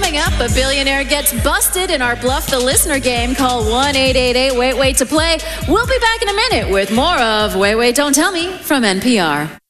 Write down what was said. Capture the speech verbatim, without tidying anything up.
Coming up, a billionaire gets busted in our Bluff the Listener game. Call one eight eight eight wait wait to play. We'll be back in a minute with more of Wait Wait Don't Tell Me from N P R.